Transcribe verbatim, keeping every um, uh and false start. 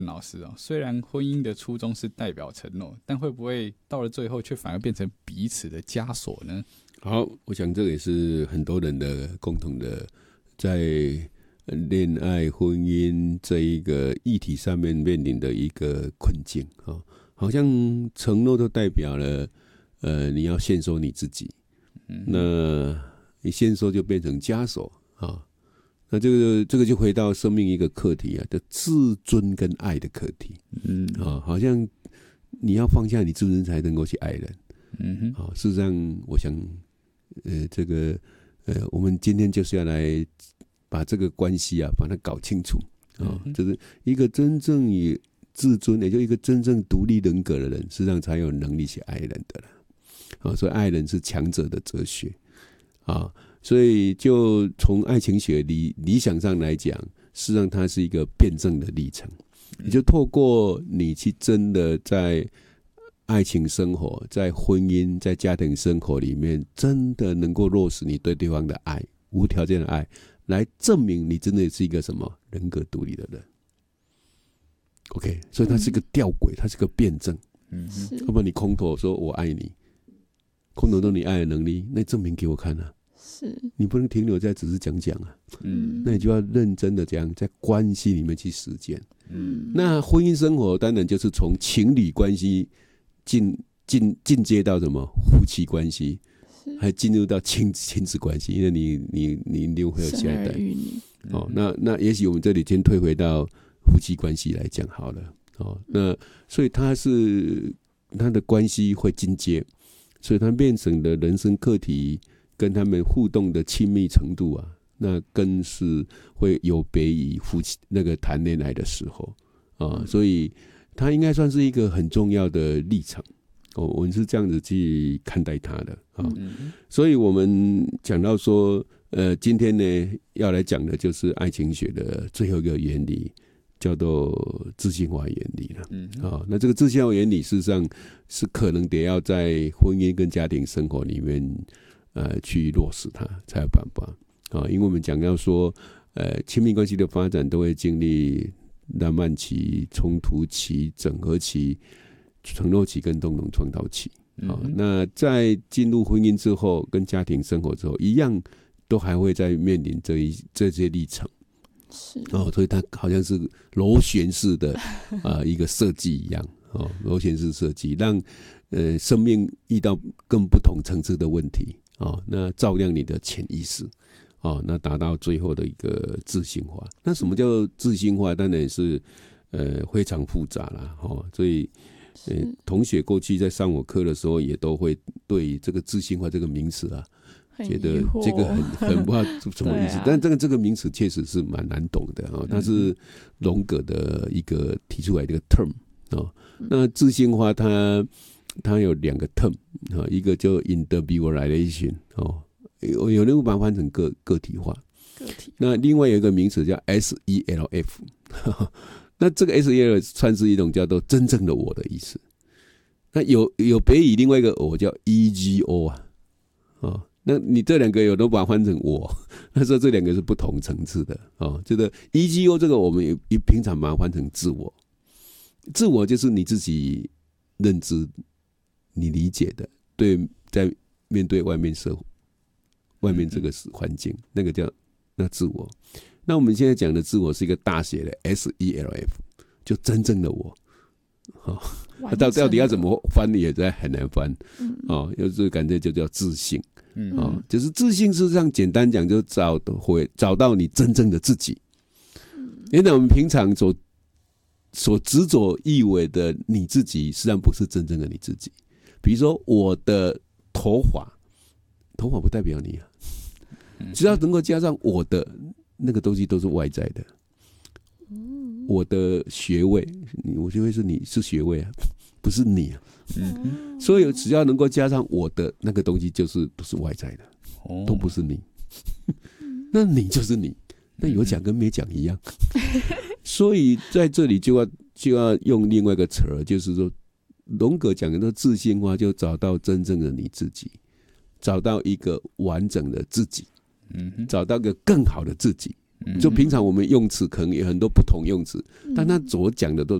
老师哦，虽然婚姻的初衷是代表承诺，但会不会到了最后却反而变成彼此的枷锁呢？ 好，我想这个也是很多人的共同的，在恋爱、婚姻这一个议题上面面临的一个困境啊。好像承诺都代表了，呃，你要限缩你自己，嗯、那你限缩就变成枷锁啊。那这个这个就回到生命一个课题啊，叫自尊跟爱的课题。嗯啊，好像你要放下你自尊才能够去爱人。嗯哼，啊，事实上，我想，呃，这个呃，我们今天就是要来把这个关系啊，把它搞清楚啊，嗯、就是一个真正以自尊，也就一个真正独立人格的人，实际上才有能力去爱人的了。啊，所以爱人是强者的哲学啊。所以，就从爱情学理理想上来讲，事实上它是一个辩证的历程。也就透过你去真的在爱情生活、在婚姻、在家庭生活里面，真的能够落实你对对方的爱，无条件的爱，来证明你真的是一个什么人格独立的人。OK， 所以它是一个吊诡，它是个辩证。嗯，要不然你空头说我爱你，空头说你爱的能力，那证明给我看啊。是，你不能停留在只是讲讲啊，嗯，那你就要认真的这样在关系里面去实践，嗯，那婚姻生活当然就是从情侣关系进进进阶到什么夫妻关系，还进入到亲亲子关系，因为你你你一定会有下一代，哦，那那也许我们这里先退回到夫妻关系来讲好了，哦，那所以他是他的关系会进阶，所以他变成了人生课题。跟他们互动的亲密程度啊，那更是会有别于夫妻那个谈恋爱的时候啊，所以它应该算是一个很重要的历程哦，我们是这样子去看待它的啊。所以我们讲到说，呃，今天呢要来讲的就是爱情学的最后一个原理，叫做自信化原理了。嗯，啊，那这个自信化原理事实上是可能得要在婚姻跟家庭生活里面。呃，去落实它才有办法啊！因为我们讲到说，呃，亲密关系的发展都会经历浪漫期、冲突期、整合期、承诺期跟共同创造期啊。嗯、那在进入婚姻之后，跟家庭生活之后，一样都还会在面临这一这些历程。是哦，所以它好像是螺旋式的啊、呃、一个设计一样哦，螺旋式设计让呃生命遇到更不同层次的问题。哦，那照亮你的潜意识，哦，那达到最后的一个自信化。那什么叫自信化？当然是呃非常复杂啦，哦，所以呃同学过去在上我课的时候，也都会对这个自信化这个名词啊，觉得这个很很不知道什么意思。啊、但这个这个名词确实是蛮难懂的啊、哦，它是荣格的一个提出来的一个 term 哦。那自信化它。它有两个 term， 一个叫 individualization， 哦，有有人会把它翻成个个体化。个体。那另外有一个名词叫 S E L F， 那这个 S E L F 算是一种叫做真正的我的意思。那有有别于另外一个我叫 E G O 啊，哦，那你这两个有都把它翻成我，那说这两个是不同层次的哦。这个 E G O 这个我们也平常把它翻成自我，自我就是你自己认知。你理解的，对，在面对外面社会、外面这个环境，那个叫那自我。那我们现在讲的自我是一个大写的 S E L F， 就真正的我。哦，到到底要怎么翻也在很难翻。哦，有这个感觉就叫自信。哦，就是自信，事实上简单讲，就找回找到你真正的自己。因为我们平常所所执着以为的你自己，实际上不是真正的你自己。比如说我的头发，头发不代表你啊，只要能够加上我的那个东西都是外在的。我的学位，我学位是你是学位啊，不是你啊。嗯，所以只要能够加上我的那个东西，就是都是外在的，都不是你。那你就是你，那有讲跟没讲一样。所以在这里就要就要用另外一个词儿，就是说。荣格讲的自信化，就找到真正的你自己，找到一个完整的自己，嗯，找到一个更好的自己， 就平常我们用词可能有很多不同用词，但他所讲的都